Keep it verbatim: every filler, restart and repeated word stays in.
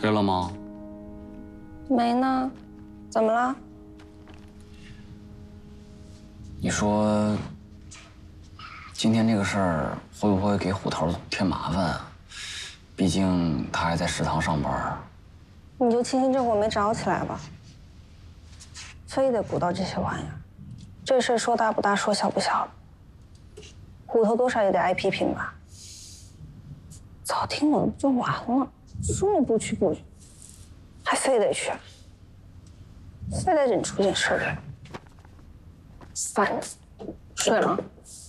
睡了吗？ 没呢，怎么了？ 你说今天这个事儿会不会给虎头添麻烦啊？毕竟他还在食堂上班。 你就庆幸这会没找起来吧，非得鼓捣这些玩意儿。这事说大不大，说小不小。虎头多少也得挨批评吧？早听我的不就完了？说了不去不去，还非得去，非得整出点事来，烦死！睡了。